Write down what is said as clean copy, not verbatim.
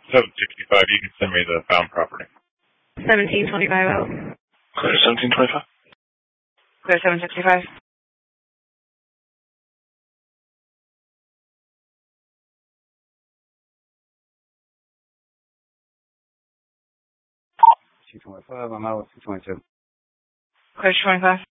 765, you can send me the found property. 1725 out. Clear 1725. Clear 765. $225, I'm out with 222. Clear 25.